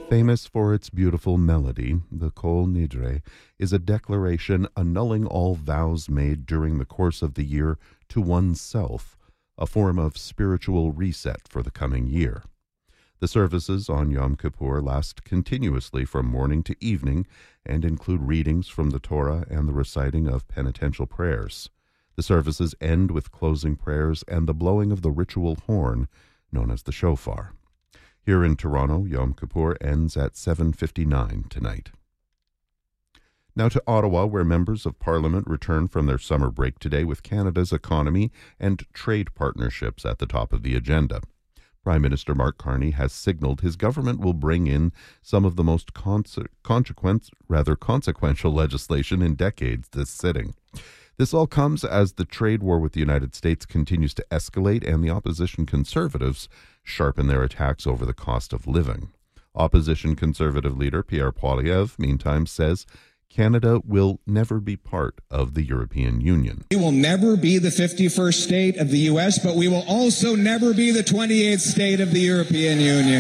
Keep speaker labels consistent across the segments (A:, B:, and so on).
A: Famous for its beautiful melody, the Kol Nidre is a declaration annulling all vows made during the course of the year to oneself, a form of spiritual reset for the coming year. The services on Yom Kippur last continuously from morning to evening and include readings from the Torah and the reciting of penitential prayers. The services end with closing prayers and the blowing of the ritual horn, known as the shofar. Here in Toronto, Yom Kippur ends at 7:59 tonight. Now to Ottawa, where members of Parliament return from their summer break today with Canada's economy and trade partnerships at the top of the agenda. Prime Minister Mark Carney has signaled his government will bring in some of the most consequential legislation in decades this sitting. This all comes as the trade war with the United States continues to escalate and the opposition Conservatives sharpen their attacks over the cost of living. Opposition Conservative leader Pierre Poilievre, meantime, says Canada will never be part of the European Union.
B: We will never be the 51st state of the U.S., but we will also never be the 28th state of the European Union.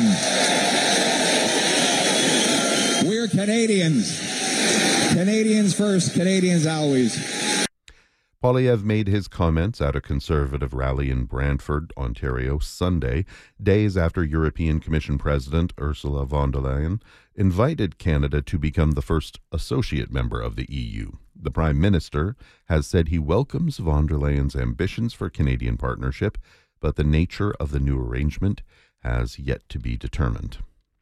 B: We're Canadians. Canadians first, Canadians always.
A: Poilievre made his comments at a Conservative rally in Brantford, Ontario, Sunday, days after European Commission President Ursula von der Leyen invited Canada to become the first associate member of the EU. The Prime Minister has said he welcomes von der Leyen's ambitions for Canadian partnership, but the nature of the new arrangement has yet to be determined.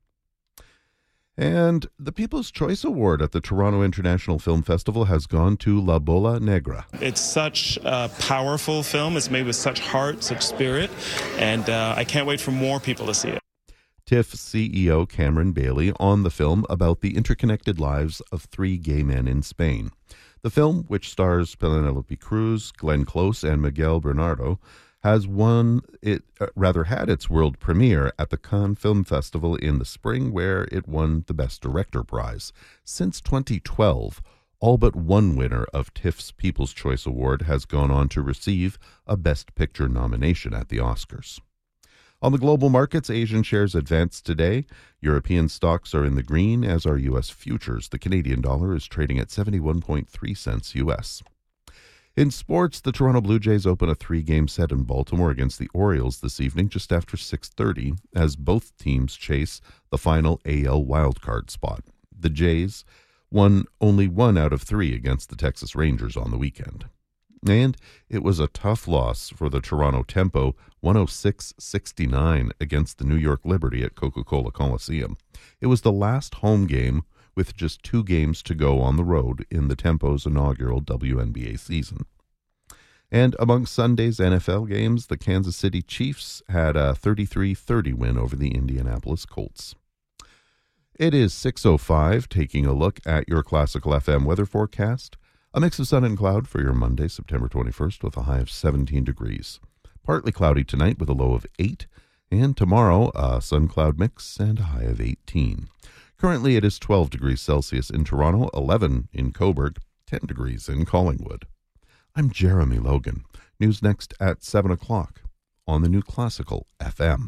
A: And the People's Choice Award at the Toronto International Film Festival has gone to La Bola Negra.
C: It's such a powerful film. It's made with such heart, such spirit, and I can't wait for more people to see it.
A: TIFF CEO Cameron Bailey on the film about the interconnected lives of three gay men in Spain. The film, which stars Penélope Cruz, Glenn Close, and Miguel Bernardo, has had its world premiere at the Cannes Film Festival in the spring, where it won the Best Director prize. Since 2012, all but one winner of TIFF's People's Choice Award has gone on to receive a Best Picture nomination at the Oscars. On the global markets, Asian shares advanced today. European stocks are in the green, as are U.S. futures. The Canadian dollar is trading at 71.3 cents U.S. In sports, the Toronto Blue Jays open a 3-game set in Baltimore against the Orioles this evening just after 6:30 as both teams chase the final AL wildcard spot. The Jays won only 1 out of 3 against the Texas Rangers on the weekend. And it was a tough loss for the Toronto Tempo, 106-69 against the New York Liberty at Coca-Cola Coliseum. It was the last home game with just 2 games to go on the road in the Tempo's inaugural WNBA season. And among Sunday's NFL games, the Kansas City Chiefs had a 33-30 win over the Indianapolis Colts. It is 6:05, taking a look at your Classical FM weather forecast. A mix of sun and cloud for your Monday, September 21st, with a high of 17 degrees. Partly cloudy tonight with a low of 8, and tomorrow a sun-cloud mix and a high of 18. Currently, it is 12 degrees Celsius in Toronto, 11 in Cobourg, 10 degrees in Collingwood. I'm Jeremy Logan. News next at 7 o'clock on the new Classical FM.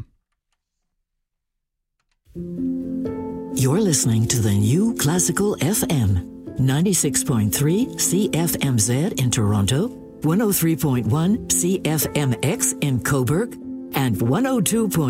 D: You're listening to the new Classical FM, 96.3 CFMZ in Toronto, 103.1 CFMX in Cobourg, and 102.